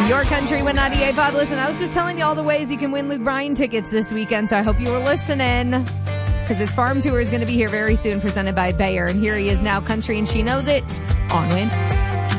Your Country 198.5. Listen, I was just telling you all the ways you can win Luke Bryan tickets this weekend, so I hope you were listening. Because his farm tour is going to be here very soon, presented by Bayer. And here he is now, Country and She Knows It, on Win.